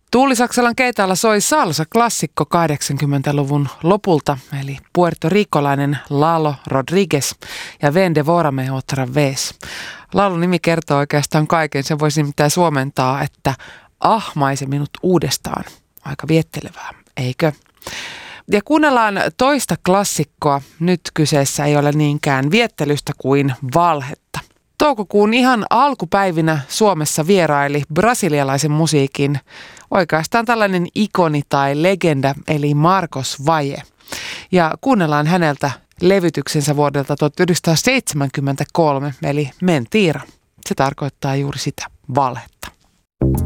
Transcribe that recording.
Tuuli-Saksalan keitaalla soi salsa-klassikko 80-luvun lopulta, eli puertorikolainen Lalo Rodriguez ja Ven Devórame otra vez. Laulun nimi kertoo oikeastaan kaiken, sen voisi nimittäin suomentaa, että ahmaise minut uudestaan. Aika viettelevää, eikö? Ja kuunnellaan toista klassikkoa. Nyt kyseessä ei ole niinkään viettelystä kuin valhetta. Toukokuun ihan alkupäivinä Suomessa vieraili brasilialaisen musiikin oikeastaan tällainen ikoni tai legenda, eli Marcos Valle. Ja kuunnellaan häneltä levytyksensä vuodelta 1973, eli Mentira. Se tarkoittaa juuri sitä, valhetta.